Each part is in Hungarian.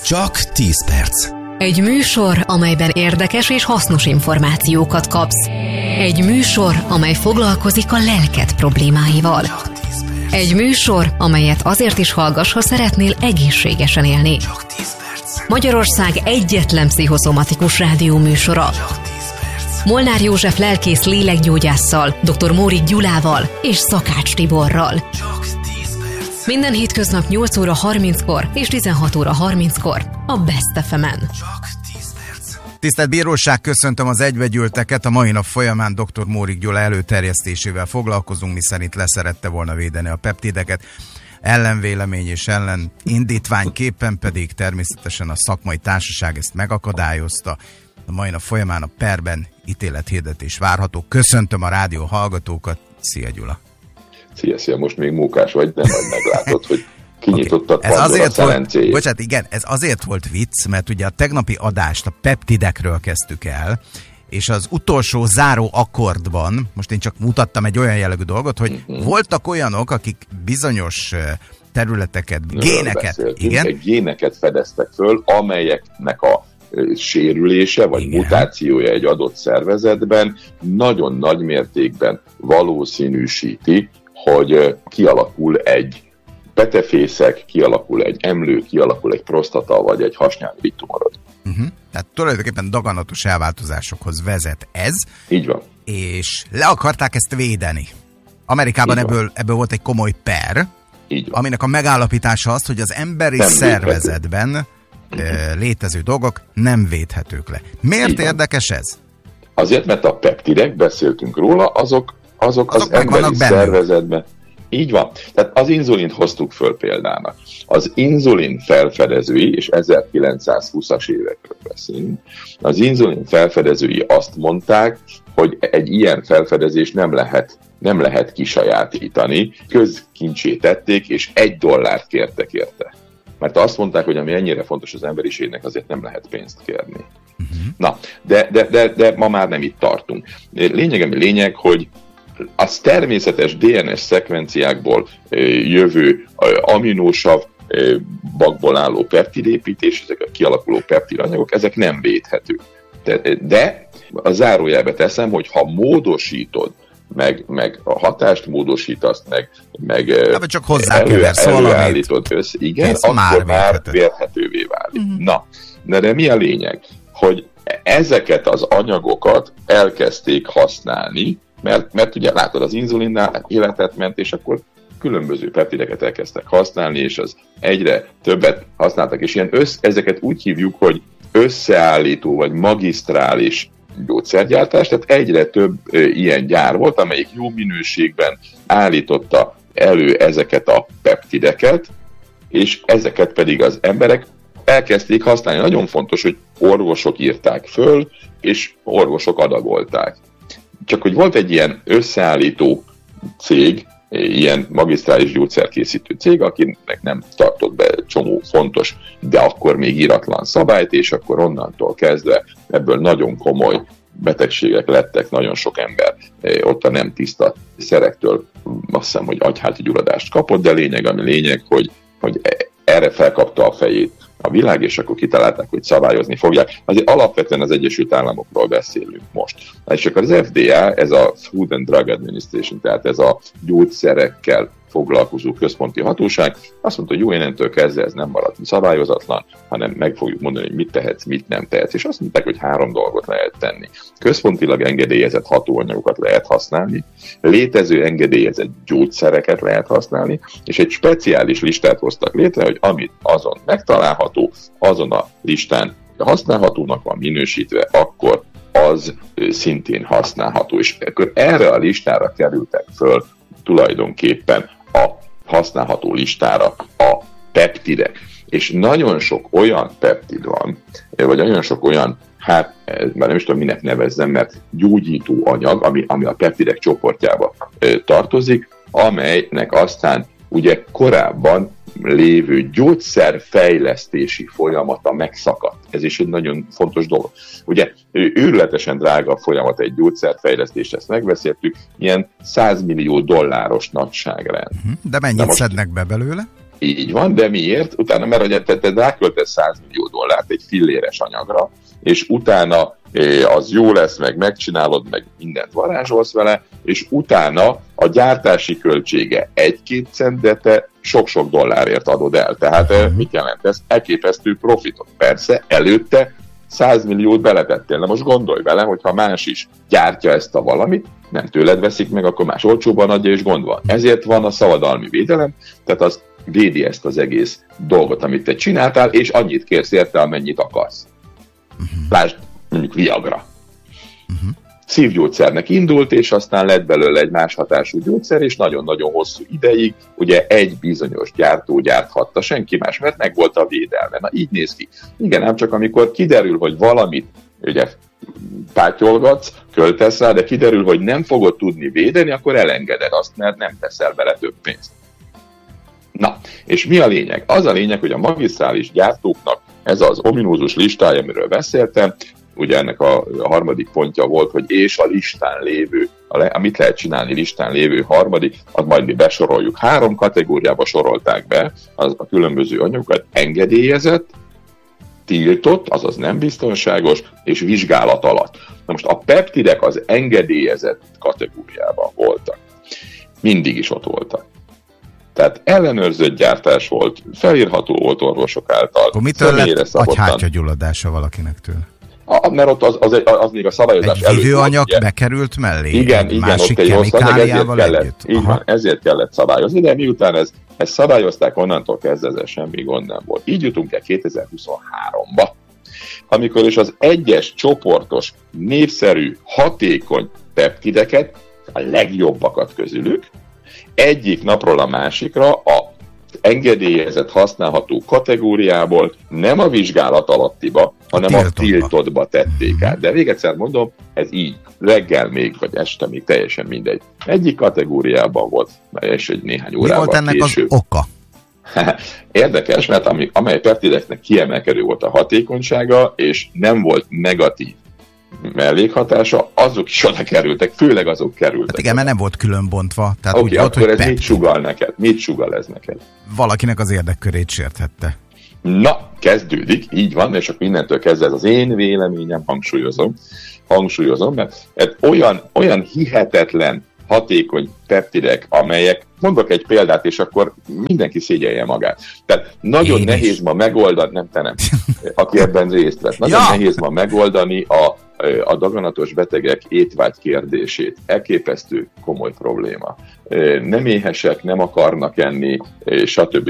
Csak 10 perc. Egy műsor, amelyben érdekes és hasznos információkat kapsz. Egy műsor, amely foglalkozik a lelked problémáival. Egy műsor, amelyet azért is hallgass, ha szeretnél egészségesen élni. Magyarország egyetlen pszichoszomatikus rádióműsora. Molnár József lelkész lélekgyógyásszal, dr. Mórik Gyulával és Szakács Tiborral. Minden hétköznap 8 óra 30-kor és 16 óra 30-kor a Best FM-en. Tisztelt Bíróság, köszöntöm az egybegyűlteket. A mai nap folyamán dr. Mórik Gyula előterjesztésével foglalkozunk, miszerint leszerette volna védeni a peptideket. Ellenvélemény és ellenindítványképpen pedig természetesen a szakmai társaság ezt megakadályozta. A mai nap folyamán a perben ítélethirdetés várható. Köszöntöm a rádió hallgatókat. Szia, Gyula! Szia, most még mókás vagy, de majd meglátod, hogy kinyitottad okay. Pandora szelencéjét. Bocsánat, igen, ez azért volt vicc, mert ugye a tegnapi adást a peptidekről kezdtük el, és az utolsó záró akkordban, most én csak mutattam egy olyan jellegű dolgot, hogy voltak olyanok, akik bizonyos területeket, géneket fedeztek föl, amelyeknek a sérülése vagy mutációja egy adott szervezetben nagyon nagy mértékben valószínűsíti, hogy kialakul egy petefészek, kialakul egy emlő, kialakul egy prostata vagy egy hasnyálmirigy tumorod. Tehát tulajdonképpen daganatos elváltozásokhoz vezet ez. Így van. És le akarták ezt védeni. Amerikában ebből volt egy komoly per, aminek a megállapítása az, hogy az emberi szervezetben létező dolgok nem védhetők le. Miért érdekes ez? Azért, mert a peptidek, beszéltünk róla, azok az emberi szervezetben. Így van. Tehát az inzulint hoztuk föl példának. Az inzulin felfedezői, és 1920-as évekről beszélünk, az inzulin felfedezői azt mondták, hogy egy ilyen felfedezést nem lehet kisajátítani. Közkincsé tették, és $1 kértek érte. Mert azt mondták, hogy ami ennyire fontos az emberiségnek, azért nem lehet pénzt kérni. Na, de ma már nem itt tartunk. Lényeg, hogy az természetes DNS szekvenciákból jövő aminósavakból álló peptidépítés, ezek a kialakuló peptidanyagok, ezek nem védhetők. De a zárójelbe teszem, hogy ha módosítod, meg a hatást módosítasz, meg csak előállítod össze, igen, akkor már vérhetővé válik. Na, de mi a lényeg? Hogy ezeket az anyagokat elkezdték használni, mert ugye látod, az inzulinnál életet ment, és akkor különböző peptideket elkezdtek használni, és az egyre többet használtak, és ezeket úgy hívjuk, hogy összeállító vagy magisztrális gyógyszergyártás, tehát egyre több ilyen gyár volt, amelyik jó minőségben állította elő ezeket a peptideket, és ezeket pedig az emberek elkezdték használni. Nagyon fontos, hogy orvosok írták föl, és orvosok adagolták. Csak hogy volt egy ilyen összeállító cég, ilyen magisztrális gyógyszerkészítő cég, akinek nem tartott be csomó fontos, de akkor még íratlan szabályt, és akkor onnantól kezdve ebből nagyon komoly betegségek lettek, nagyon sok ember ott a nem tiszta szerektől azt hiszem, hogy agyháti gyulladást kapott, de lényeg, hogy erre felkapta a fejét a világ, és akkor kitalálták, hogy szabályozni fogják. Azért alapvetően az Egyesült Államokról beszélünk most. És akkor az FDA, ez a Food and Drug Administration, tehát ez a gyógyszerekkel foglalkozó központi hatóság, azt mondta, hogy jó, innentől kezdve ez nem marad szabályozatlan, hanem meg fogjuk mondani, hogy mit tehetsz, mit nem tehetsz. És azt mondták, hogy 3 dolgot lehet tenni. Központilag engedélyezett hatóanyagokat lehet használni, létező engedélyezett gyógyszereket lehet használni, és egy speciális listát hoztak létre, hogy amit azon megtalálható, azon a listán használhatónak van minősítve, akkor az szintén használható. És akkor erre a listára kerültek föl tulajdonképpen a használható listára a peptidek. És nagyon sok olyan peptid van, vagy nagyon sok olyan, már nem is tudom, minek nevezzem, mert gyógyító anyag, ami a peptidek csoportjába tartozik, amelynek aztán ugye korábban lévő gyógyszerfejlesztési folyamata megszakadt. Ez is egy nagyon fontos dolog. Ugye őrületesen drága folyamat egy gyógyszerfejlesztés, ezt megbeszéltük, ilyen $100 millió nagyságrend. De mennyit szednek be belőle? Így van, de miért? Utána, mert ugye te ráköltesz $100 millió egy filléres anyagra, és utána az jó lesz, meg megcsinálod, meg mindent varázsolsz vele, és utána a gyártási költsége 1-2 cent, de te sok-sok dollárért adod el. Tehát mit jelent ez? Elképesztő profitot. Persze, előtte 100 milliót beletettél. Na most gondolj vele, hogyha más is gyártja ezt a valamit, nem tőled veszik meg, akkor más olcsóban adja, és gond van. Ezért van a szabadalmi védelem, tehát az védi ezt az egész dolgot, amit te csináltál, és annyit kérsz érte, amennyit akarsz. Lásd, mondjuk Viagra. Szívgyógyszernek indult, és aztán lett belőle egy más hatású gyógyszer, és nagyon-nagyon hosszú ideig ugye egy bizonyos gyártó gyárthatta, senki más, mert meg volt a védelme. Na így néz ki. Igen, ám csak amikor kiderül, hogy valamit ugye pátyolgatsz, költesz rá, de kiderül, hogy nem fogod tudni védeni, akkor elengeded azt, mert nem teszel bele több pénzt. Na, és mi a lényeg? Az a lényeg, hogy a magisztrális gyártóknak ez az ominózus listája, amiről beszéltem, ugye ennek a harmadik pontja volt, hogy és a listán lévő, amit lehet csinálni listán lévő harmadik, az majd mi besoroljuk. 3 kategóriába sorolták be a különböző anyagokat: engedélyezett, tiltott, azaz nem biztonságos, és vizsgálat alatt. Na most a peptidek az engedélyezett kategóriában voltak. Mindig is ott voltak. Tehát ellenőrzött gyártás volt, felírható volt orvosok által. Akkor mitől lett agyhártyagyulladása valakinek tőle? Mert ott az még a szabályozás előtt. Egy vívőanyag bekerült mellé? Igen, másik ott egy rossz anyag, együtt? Ezért kellett szabályozni, de miután ezt szabályozták, onnantól kezdve ezzel semmi gond nem volt. Így jutunk el 2023-ba, amikor is az egyes csoportos, népszerű, hatékony peptideket, a legjobbakat közülük, egyik napról a másikra a engedélyezett, használható kategóriából nem a vizsgálat alattiba, hanem a tiltottba tették át. De még egyszer mondom, ez így reggel még, vagy este még teljesen mindegy. Egyik kategóriában volt, és egy néhány órával később. Mi volt ennek később. az oka? Érdekes, mert amely peptideknek kiemelkedő volt a hatékonysága, és nem volt negatív mellékhatása, azok is oda kerültek, főleg azok kerültek. Hát igen, mert nem volt külön bontva. Tehát oké, akkor volt, ez mit sugal neked? Mit sugal ez neked? Valakinek az érdekkörét sérthette. Na, kezdődik, így van, és akkor innentől kezdve ez az én véleményem, hangsúlyozom, mert olyan hihetetlen hatékony peptidek, amelyek, mondok egy példát, és akkor mindenki szégyelje magát. Tehát nagyon nehéz ma megoldani, nem te nem, aki ebben részt vesz, nagyon nehéz ma megoldani a daganatos betegek étvágy kérdését. Elképesztő komoly probléma. Nem éhesek, nem akarnak enni, stb.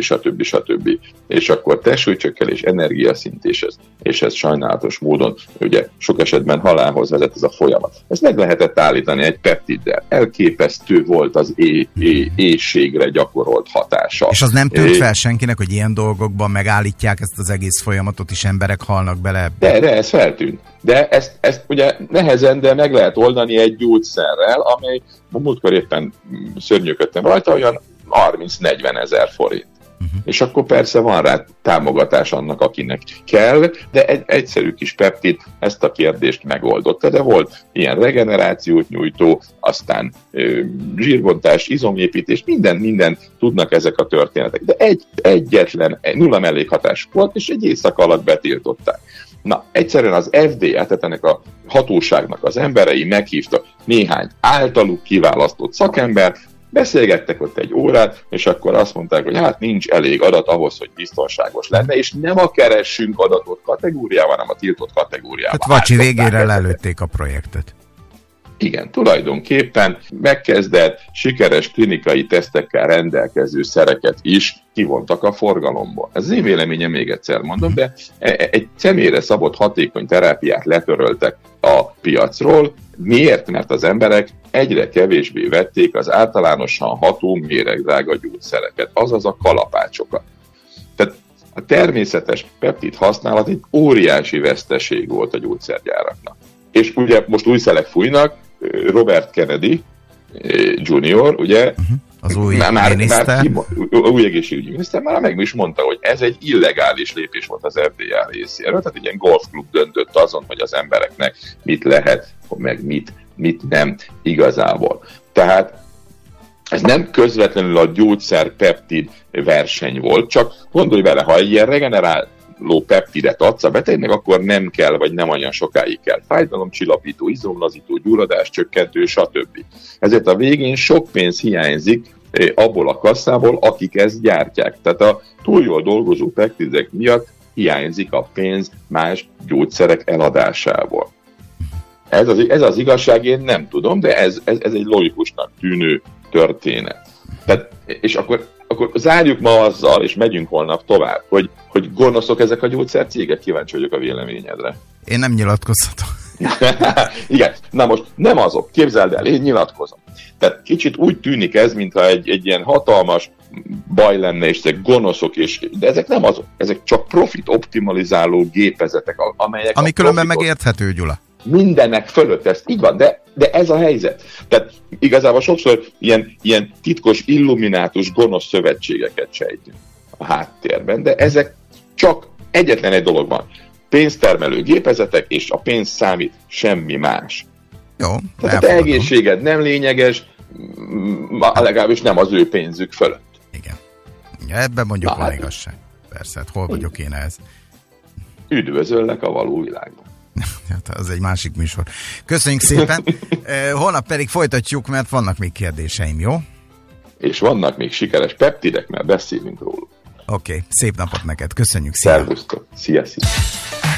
És akkor testsúlycsökkenés, energiaszint, és ez sajnálatos módon, ugye sok esetben halálhoz vezet ez a folyamat. Ezt meg lehetett állítani egy peptiddel. Elképesztő volt az éhségre gyakorolt hatása. És az nem tűnt fel senkinek, hogy ilyen dolgokban megállítják ezt az egész folyamatot, és emberek halnak bele? De ez feltűnt. De ezt ugye nehezen, de meg lehet oldani egy gyógyszerrel, amely múltkor éppen szörnyűködtem rajta, olyan 30-40 ezer forint. És akkor persze van rá támogatás annak, akinek kell, de egy egyszerű kis peptid ezt a kérdést megoldotta, de volt ilyen regenerációt nyújtó, aztán zsírbontás, izomépítés, mindent tudnak ezek a történetek. De egyetlen nulla mellékhatás volt, és egy éjszaka alatt betiltották. Na, egyszerűen az FDA, tehát ennek a hatóságnak az emberei meghívtak néhány általuk kiválasztott szakember, beszélgettek ott egy órát, és akkor azt mondták, hogy hát nincs elég adat ahhoz, hogy biztonságos lenne, és nem a keressünk adatot kategóriában, hanem a tiltott kategóriában. Hát vacsi végére lelőtték a projektet. Igen, tulajdonképpen megkezdett sikeres klinikai tesztekkel rendelkező szereket is kivontak a forgalomból. Ez az én véleményem, még egyszer mondom, de egy személyre szabott hatékony terápiát letöröltek a piacról. Miért? Mert az emberek egyre kevésbé vették az általánosan ható méregdrága gyógyszereket, azaz a kalapácsokat. Tehát a természetes peptid használat egy óriási veszteség volt a gyógyszergyáraknak. És ugye most új szelek fújnak, Robert Kennedy Jr., ugye, az új miniszter, új egészségügyi miniszter, már meg is mondta, hogy ez egy illegális lépés volt az FDA részéről, tehát egy ilyen golfklub döntött azon, hogy az embereknek mit lehet, meg mit nem igazából. Tehát Ez nem közvetlenül a gyógyszer-peptid verseny volt, csak gondolj vele, ha egy ilyen regeneráló peptidet adsz a betegnek, akkor nem kell, vagy nem olyan sokáig kell. Fájdalomcsillapító, izomlazító, gyulladás csökkentő, stb. Ezért a végén sok pénz hiányzik abból a kasszából, akik ezt gyártják. Tehát a túl jól dolgozó peptidek miatt hiányzik a pénz más gyógyszerek eladásából. Ez az igazság, én nem tudom, de ez egy logikusnak tűnő történet. Tehát, és akkor zárjuk ma azzal, és megyünk holnap tovább, hogy gonoszok ezek a gyógyszercégek, kíváncsi vagyok a véleményedre. Én nem nyilatkozhatok. Igen, na most nem azok, képzeld el, én nyilatkozom. Tehát kicsit úgy tűnik ez, mintha egy ilyen hatalmas baj lenne, és ezek gonoszok, de ezek nem azok, ezek csak profit optimalizáló gépezetek, amelyek... Ami különben megérthető, Gyula. Mindennek fölött, ez így van, de ez a helyzet. Tehát igazából sokszor ilyen titkos, illuminátus, gonosz szövetségeket sejtünk a háttérben, de ezek csak egyetlen egy dolog van. Pénztermelő gépezetek, és a pénz számít, semmi más. Jó, tehát a te egészséged nem lényeges, legalábbis nem az ő pénzük fölött. Igen. Ebben mondjuk van igazság. Persze, hát hol vagyok én ez? Üdvözöllek a való világban. Hát az egy másik műsor. Köszönjük szépen. Holnap pedig folytatjuk, mert vannak még kérdéseim, jó? És vannak még sikeres peptidek, mert beszélünk róluk. Oké, szép napot neked. Köszönjük. Szia. Szervusztok. Szia.